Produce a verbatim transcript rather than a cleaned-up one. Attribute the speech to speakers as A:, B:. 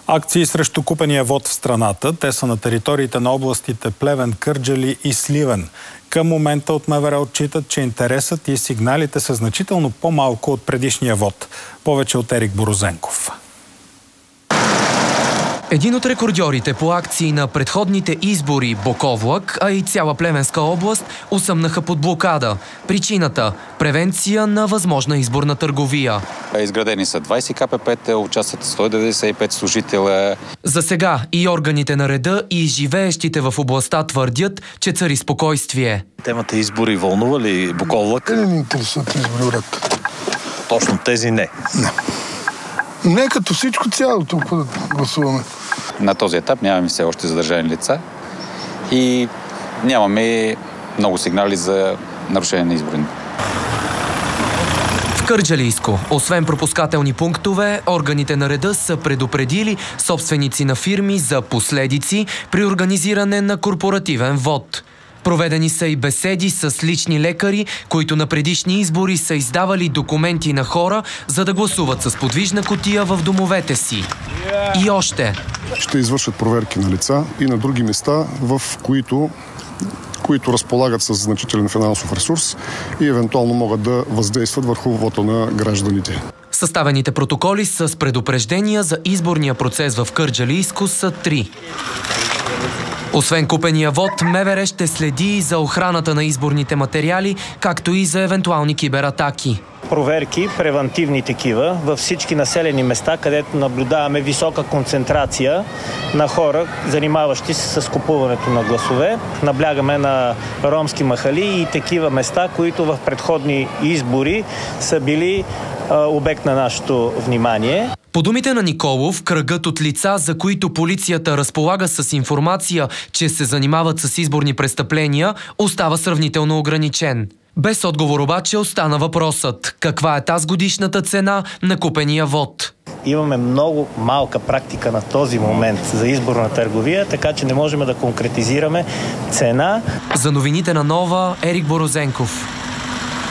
A: Акции срещу купения вод в страната. Те са на териториите на областите Плевен, Кърджали и Сливен. Към момента от МВР отчитат, че интересът и сигналите са значително по-малко от предишния вод. Повече от Ерик Борозенков.
B: Един от рекордьорите по акции на предходните избори Буковлък, а и цяла Плевенска област усъмнаха под блокада. Причината – превенция на възможна изборна търговия.
C: Изградени са двайсет ка пе пе-та, участват сто деветдесет и пет служителя.
B: За сега и органите на реда, и живеещите в областта твърдят, че цари спокойствие.
D: Темата избори вълнува ли Буковлък?
E: Не ни интересуват избори, брат.
D: Точно тези не.
E: Не. Не като всичко цяло тук да гласуваме.
C: На този етап нямаме все още задържани лица и нямаме много сигнали за нарушение на избори.
B: В Кърджалийско, освен пропускателни пунктове, органите на реда са предупредили собственици на фирми за последици при организиране на корпоративен вод. Проведени са и беседи с лични лекари, които на предишни избори са издавали документи на хора, за да гласуват с подвижна кутия в домовете си. И още.
F: Ще извършат проверки на лица и на други места, в които, които разполагат с значителен финансов ресурс и евентуално могат да въздействат върху вота на гражданите.
B: Съставените протоколи с предупреждения за изборния процес в Кърджалийско са три. Освен купения вод, МВР ще следи и за охраната на изборните материали, както и за евентуални кибератаки.
G: Проверки, превантивни такива, във всички населени места, където наблюдаваме висока концентрация на хора, занимаващи се с купуването на гласове. Наблягаме на ромски махали и такива места, които в предходни избори са били а, обект на нашето внимание.
B: По думите на Николов, кръгът от лица, за които полицията разполага с информация, че се занимават с изборни престъпления, остава сравнително ограничен. Без отговор обаче остана въпросът: каква е тазгодишната цена на купения вод?
G: Имаме много малка практика на този момент за изборна търговия, така че не можем да конкретизираме цена.
B: За новините на Нова, Ерик Борозенков.